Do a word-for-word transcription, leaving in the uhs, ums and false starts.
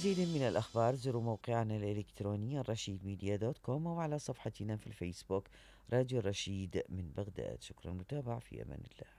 لمزيد من الأخبار زوروا موقعنا الإلكتروني الرشيد ميديا دوت كوم أو على صفحتنا في الفيسبوك راديو الرشيد من بغداد. شكرا للمتابعة، في أمان الله.